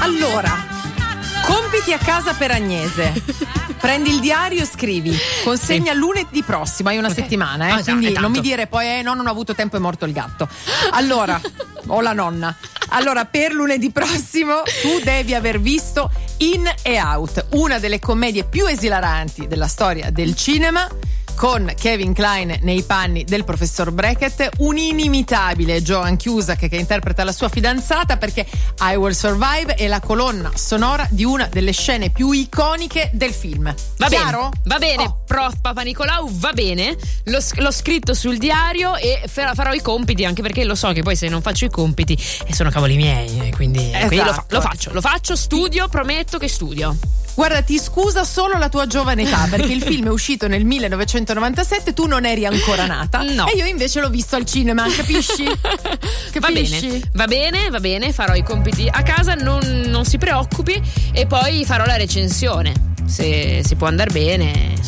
Allora, compiti a casa per Agnese. Prendi il diario e scrivi. Consegna lunedì prossimo, hai una settimana, quindi non mi dire poi no, non ho avuto tempo, è morto il gatto. Allora, o la nonna. Allora, per lunedì prossimo tu devi aver visto In e Out, una delle commedie più esilaranti della storia del cinema, con Kevin Kline nei panni del professor Brackett, un inimitabile Joan Cusack che interpreta la sua fidanzata, perché I Will Survive è la colonna sonora di una delle scene più iconiche del film. Chiaro? Va bene, prof Papanicolau, va bene. L'ho scritto sul diario e farò i compiti, anche perché lo so che poi se non faccio i compiti sono cavoli miei, quindi lo faccio, studio, prometto che studio. Guarda, ti scusa solo la tua giovane età, perché il film è uscito nel 1997, tu non eri ancora nata. No. E io invece l'ho visto al cinema, capisci? Va bene, farò i compiti a casa, non si preoccupi, e poi farò la recensione. Se si può andare bene,